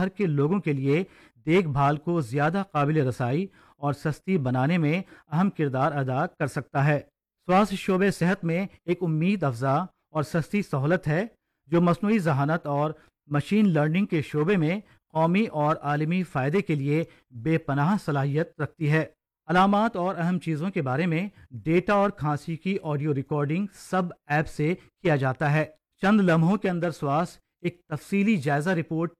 भर के लोगों के लिए देखभाल को ज़्यादा काबिल रसाई और सस्ती बनाने में अहम किरदार अदा कर सकता है। स्वास्थ्य शोबे सेहत में एक उम्मीद अफजा और सस्ती सहूलत है जो मसनूई जहानत और मशीन लर्निंग के शोबे में कौमी और आलमी फ़ायदे के लिए बेपनाह सलाहियत रखती है। अलामात और अहम चीज़ों के बारे में डेटा और खांसी की ऑडियो रिकॉर्डिंग सब ऐप से किया जाता है। चंद लम्हों के अंदर स्वास्थ्य एक तफसीली जायजा रिपोर्ट